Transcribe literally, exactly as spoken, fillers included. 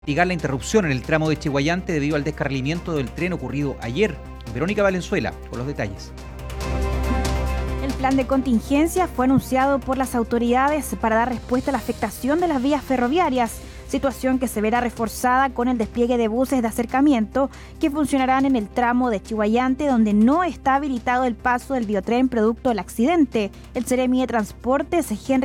Investigar la interrupción en el tramo de Chiguayante debido al descarrilamiento del tren ocurrido ayer. Verónica Valenzuela, con los detalles. El plan de contingencia fue anunciado por las autoridades para dar respuesta a la afectación de las vías ferroviarias, situación que se verá reforzada con el despliegue de buses de acercamiento que funcionarán en el tramo de Chiguayante, donde no está habilitado el paso del biotren producto del accidente. El Seremi de Transportes, Henry